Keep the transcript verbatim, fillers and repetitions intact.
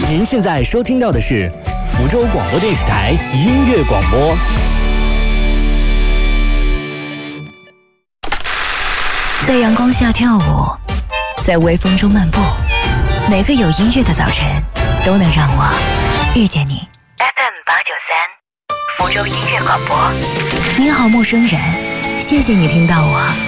您现在收听到的是福州广播电视台音乐广播。 在阳光下跳舞，在微风中漫步，每个有音乐的早晨都能让我遇见你。 F M 八九三，福州音乐广播。你好，陌生人，谢谢你听到我。